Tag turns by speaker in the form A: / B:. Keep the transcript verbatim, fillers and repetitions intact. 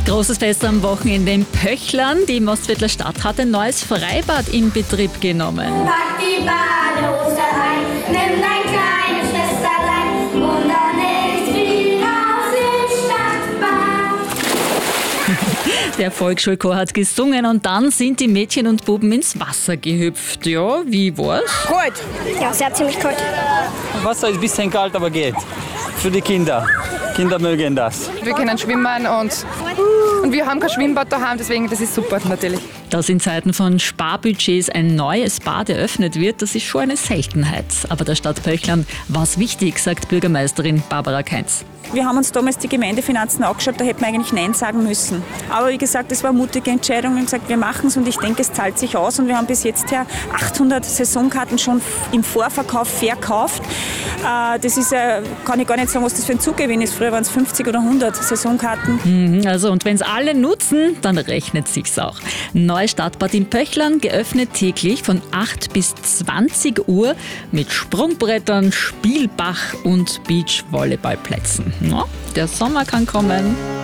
A: Großes Fest am Wochenende in Pöchlern. Die Mostviertler Stadt hat ein neues Freibad in Betrieb genommen.
B: Pack die Badehose ein, nimm dein kleines Schwesterlein und dann ist wieder aus dem Stadtbad.
A: Der Volksschulchor hat gesungen und dann sind die Mädchen und Buben ins Wasser gehüpft. Ja, wie war's?
C: Kalt.
D: Ja, sehr ziemlich kalt.
E: Wasser ist ein bisschen kalt, aber geht. Für die Kinder. Kinder mögen das.
C: Wir können schwimmen und, und wir haben kein Schwimmbad daheim, deswegen das ist super natürlich.
A: Dass in Zeiten von Sparbudgets ein neues Bad eröffnet wird, das ist schon eine Seltenheit. Aber der Stadt Pöchlern war es wichtig, sagt Bürgermeisterin Barbara Kainz.
F: Wir haben uns damals die Gemeindefinanzen angeschaut, da hätten wir eigentlich Nein sagen müssen. Aber wie gesagt, das war eine mutige Entscheidung. Wir haben gesagt, wir machen es und ich denke, es zahlt sich aus. Und wir haben bis jetzt ja achthundert Saisonkarten schon im Vorverkauf verkauft. Das ist, kann ich gar nicht sagen, was das für ein Zugewinn ist. Früher waren es fünfzig oder hundert Saisonkarten.
A: Mhm, also, und wenn es alle nutzen, dann rechnet sich's auch. Neues Stadtbad in Pöchlern, geöffnet täglich von acht bis zwanzig Uhr mit Sprungbrettern, Spielbach und Beachvolleyballplätzen. Ja, der Sommer kann kommen.